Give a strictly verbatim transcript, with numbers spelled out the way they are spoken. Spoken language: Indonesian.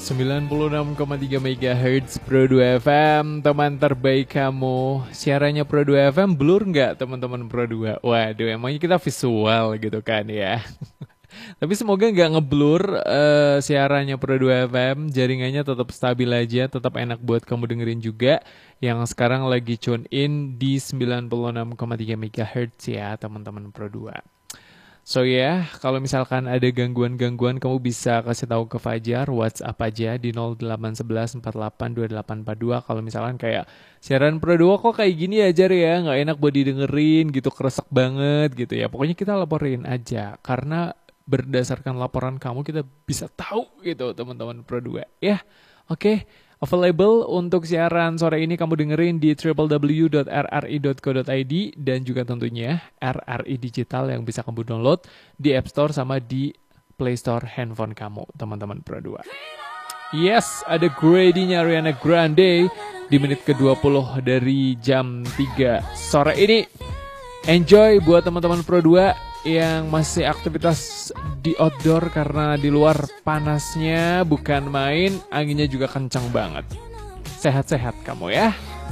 sembilan puluh enam koma tiga megahertz Pro dua F M, teman terbaik kamu. Siarannya Pro dua F M blur nggak teman-teman Pro dua? Waduh, emangnya kita visual gitu kan ya. Tapi semoga nggak ngeblur uh, siarannya Pro dua F M, jaringannya tetap stabil aja, tetap enak buat kamu dengerin juga. Yang sekarang lagi tune in di sembilan puluh enam koma tiga megahertz ya teman-teman Pro dua. So ya, yeah, kalau misalkan ada gangguan-gangguan kamu bisa kasih tahu ke Fajar, WhatsApp aja di nol delapan satu satu empat delapan dua delapan empat dua. Kalau misalkan kayak siaran Pro dua kok kayak gini ya Jar ya, nggak enak buat didengerin gitu, keresek banget gitu ya. Pokoknya kita laporin aja, karena berdasarkan laporan kamu kita bisa tahu gitu teman-teman Pro dua ya. Oke. Okay. Available untuk siaran sore ini kamu dengerin di w w w dot r r i dot co dot i d dan juga tentunya R R I Digital yang bisa kamu download di App Store sama di Play Store handphone kamu, teman-teman Pro dua. Yes, ada Grady-nya Ariana Grande di menit ke dua puluh dari jam tiga sore ini. Enjoy buat teman-teman Pro dua yang masih aktivitas di outdoor karena di luar panasnya bukan main, anginnya juga kencang banget. Sehat-sehat kamu ya.